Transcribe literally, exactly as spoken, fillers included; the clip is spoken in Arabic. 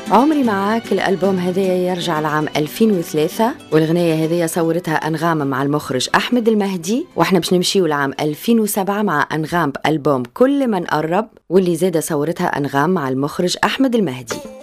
عمري معاك الألبوم هدايا يرجع لعام ألفين وثلاثة، والغنية هدايا صورتها أنغام مع المخرج أحمد المهدي، وإحنا باش نمشيو لعام ألفين وسبعة مع أنغام بألبوم كل من قرب، واللي زاد صورتها أنغام مع المخرج أحمد المهدي.